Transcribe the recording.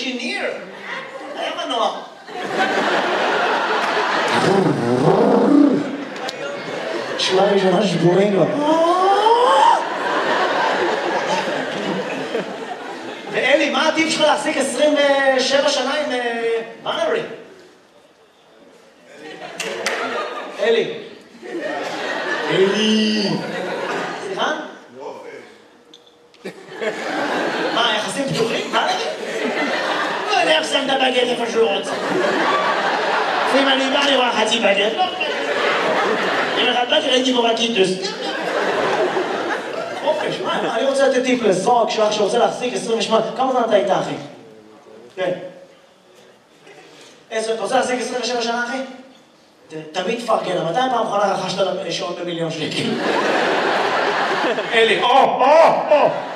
אינג'יניר. היה מנוע. שלה ראשונה שבורים לו. ואלי, מה הטיפ שלך להחזיק 27 שנה עם בנרי? אלי. אלי. סליחה? מה, יחסים פתוחים? מה נגיד? לא יודע איך שם את הבגט איפה שהוא רוצה. אם אני בא לראות חצי בגט, לא אם אחד באתי ראיתי בו רקיטוס. חופש, מה? אני רוצה לתת טיפ לזרוק, שאח שרוצה להחזיק 28... כמה זמן אתה איתה, אחי? כן. אתה רוצה להחזיק 27 שנה, אחי? תמיד תפרגן, מתי פעם אחרונה רכשת שעון ב1,000,000 שקל? אלי, או!